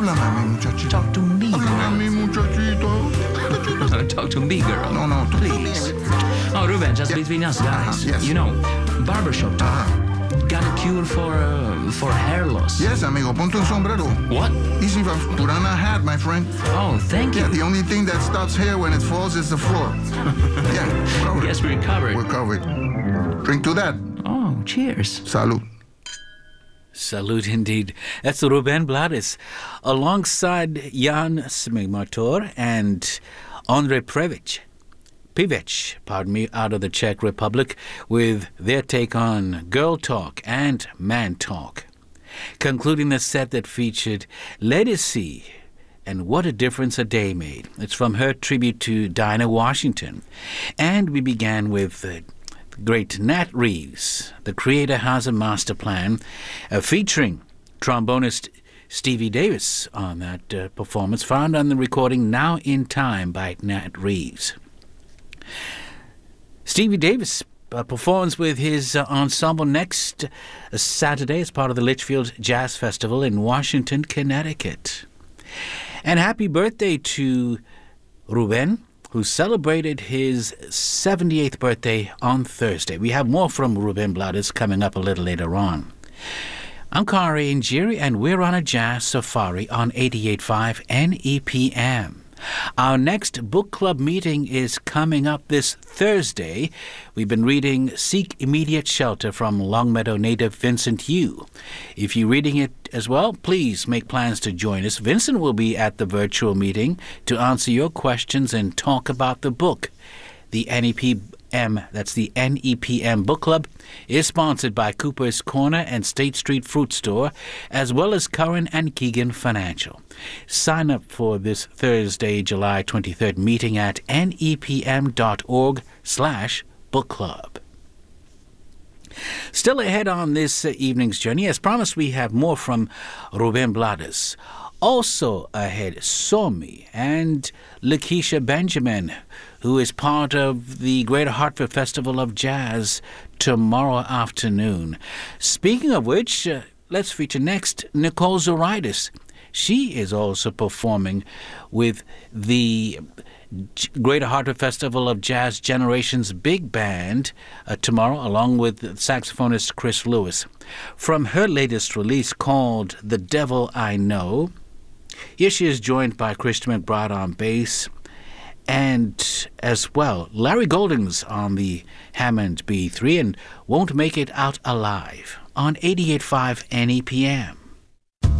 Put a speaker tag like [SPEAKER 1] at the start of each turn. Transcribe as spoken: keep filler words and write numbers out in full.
[SPEAKER 1] Háblame a mí, muchachito.
[SPEAKER 2] Talk to me,
[SPEAKER 1] Háblame a mí,
[SPEAKER 2] girl.
[SPEAKER 1] muchachito.
[SPEAKER 2] Talk to me, girl.
[SPEAKER 1] No, no, tú
[SPEAKER 2] Please. Oh, Ruben, just
[SPEAKER 1] Yeah.
[SPEAKER 2] between us guys.
[SPEAKER 1] Uh-huh, yes.
[SPEAKER 2] You know, barbershop talk.
[SPEAKER 1] Uh-huh.
[SPEAKER 2] Got a cure for uh, for hair loss.
[SPEAKER 1] Yes, amigo, ponte un sombrero.
[SPEAKER 2] What?
[SPEAKER 1] Easy for put on a hat, my friend.
[SPEAKER 2] Oh, thank you.
[SPEAKER 1] Yeah, the only thing that stops hair when it falls is the floor. Yeah, covered.
[SPEAKER 2] Guess we're covered.
[SPEAKER 1] We're covered. Drink to that.
[SPEAKER 2] Oh, cheers.
[SPEAKER 1] Salud.
[SPEAKER 3] Salute indeed. That's Ruben Blades, alongside Jan Smigmator and Andrei Previch. Pivec, pardon me, out of the Czech Republic, with their take on girl talk and man talk. Concluding the set that featured Let Us See and What a Difference a Day Made. It's from her tribute to Dinah Washington. And we began with uh, great Nat Reeves. The Creator has a master plan, uh, featuring trombonist Stevie Davis on that uh, performance, found on the recording Now in Time by Nat Reeves. Stevie Davis uh, performs with his uh, ensemble next uh, Saturday as part of the Litchfield Jazz Festival in Washington, Connecticut. And happy birthday to Ruben, who celebrated his seventy-eighth birthday on Thursday. We have more from Ruben Blades coming up a little later on. I'm Kari Njiri, and we're on a jazz safari on eighty-eight point five N E P M. Our next book club meeting is coming up this Thursday. We've been reading Seek Immediate Shelter from Longmeadow native Vincent Yu. If you're reading it as well, please make plans to join us. Vincent will be at the virtual meeting to answer your questions and talk about the book. The N E P M, that's the N E P M Book Club, is sponsored by Cooper's Corner and State Street Fruit Store, as well as Curran and Keegan Financial. Sign up for this Thursday, July twenty-third meeting at nepm.org slash book club. Still ahead on this uh, evening's journey, as promised, we have more from Ruben Blades. Also ahead, Somi and Lakeisha Benjamin, who is part of the Greater Hartford Festival of Jazz tomorrow afternoon. Speaking of which, uh, let's feature next Nicole Zoridis. She is also performing with the Greater Hartford Festival of Jazz Generations Big Band uh, tomorrow, along with saxophonist Chris Lewis. From her latest release called The Devil I Know, here she is joined by Christian McBride on bass, and as well, Larry Goldings on the Hammond B three, and Won't Make It Out Alive on eighty-eight point five N E P M.